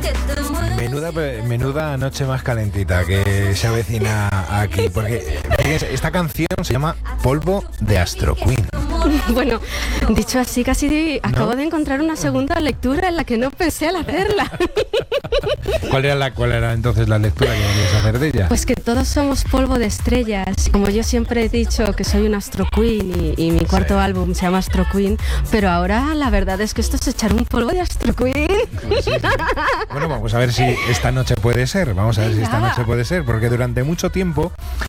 Menuda noche más calentita que se avecina aquí, porque fíjense, esta canción se llama Polvo de Astro Queen. Bueno, dicho así, casi acabo ¿No? de encontrar una segunda lectura en la que no pensé al hacerla. ¿Cuál era entonces la lectura que querías hacer de ella? Pues que todos somos polvo de estrellas. Como yo siempre he dicho que soy un Astro Queen y mi cuarto álbum se llama Astro Queen, pero ahora la verdad es que esto es echar un polvo de Astro Queen. Pues sí. Bueno, vamos a ver si esta noche puede ser. Porque durante mucho tiempo,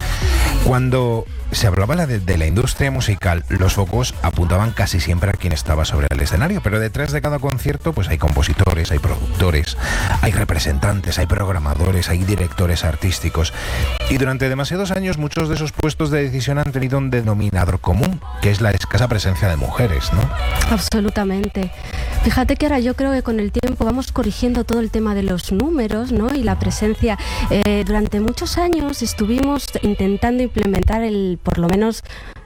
cuando se hablaba de la industria musical, los focos apuntaban casi siempre a quien estaba sobre el escenario, pero detrás de cada concierto pues hay compositores, hay productores, hay representantes, hay programadores, hay directores artísticos, y durante demasiados años muchos de esos puestos de decisión han tenido un denominador común, que es la escasa presencia de mujeres, ¿no? Absolutamente. Fíjate que ahora yo creo que con el tiempo vamos corrigiendo todo el tema de los números, ¿no? Y la presencia. Durante muchos años estuvimos intentando implementar por lo menos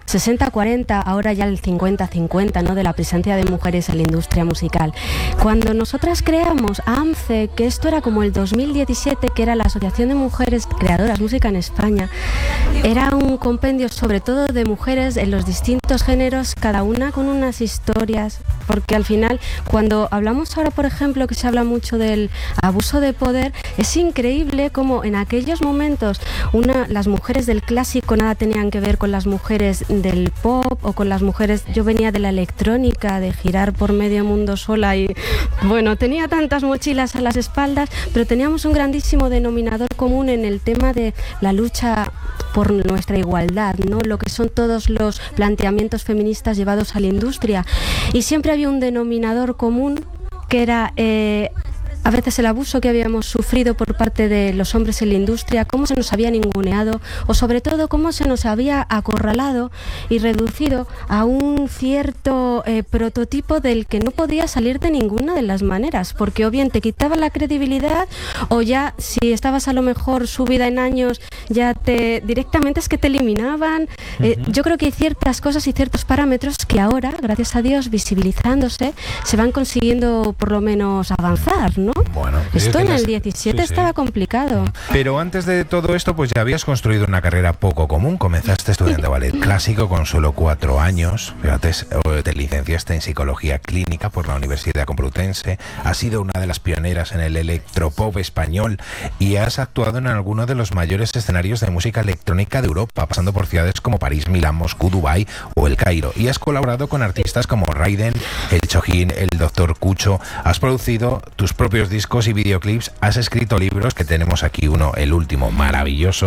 60-40, ahora ya el 50-50, ¿no? De la presencia de mujeres en la industria musical. Cuando nosotras creamos AMCE, que esto era como el 2017, que era la Asociación de Mujeres Creadoras Música en España, era un compendio sobre todo de mujeres en los distintos géneros, cada una con unas historias, porque al final, cuando hablamos ahora, por ejemplo, que se habla mucho del abuso de poder, es increíble cómo en aquellos momentos las mujeres del clásico nada tenían que ver con las mujeres del pop o con las mujeres. Yo venía de la electrónica, de girar por medio mundo sola y bueno, tenía tantas mochilas a las espaldas, pero teníamos un grandísimo denominador común en el tema de la lucha por nuestra igualdad, ¿no? Lo que son todos los planteamientos feministas llevados a la industria, y siempre había un denominador común que era a veces el abuso que habíamos sufrido por parte de los hombres en la industria, cómo se nos había ninguneado o sobre todo cómo se nos había acorralado y reducido a un cierto prototipo del que no podía salir de ninguna de las maneras, porque o bien te quitaba la credibilidad o ya si estabas a lo mejor subida en años ya directamente es que te eliminaban. Yo creo que hay ciertas cosas y ciertos parámetros que ahora, gracias a Dios, visibilizándose, se van consiguiendo por lo menos avanzar, ¿no? Bueno, esto en el 17 estaba complicado. Pero antes de todo esto, pues ya habías construido una carrera poco común. Comenzaste estudiando ballet clásico con solo 4 años. Fíjate, te licenciaste en psicología clínica por la Universidad Complutense. Has sido una de las pioneras en el electropop español y has actuado en algunos de los mayores escenarios de música electrónica de Europa, pasando por ciudades como París, Milán, Moscú, Dubái o El Cairo. Y has colaborado con artistas como Raiden, el Chojín, el Dr. Cucho. Has producido tus propios discos y videoclips, has escrito libros, que tenemos aquí uno, el último, maravilloso,